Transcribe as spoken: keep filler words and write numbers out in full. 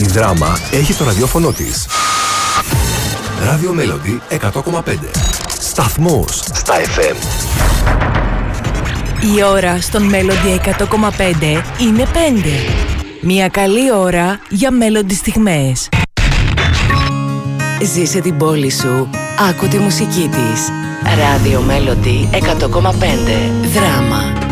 Η Δράμα έχει το ραδιόφωνο της. Radio Melody εκατό κόμμα πέντε. Σταθμός στα εφ εμ. Η ώρα στον Melody εκατό κόμμα πέντε είναι πέντε. Μια καλή ώρα για Melody στιγμές. Ζήσε την πόλη σου. Άκου τη μουσική της. Radio Melody εκατό κόμμα πέντε. Δράμα.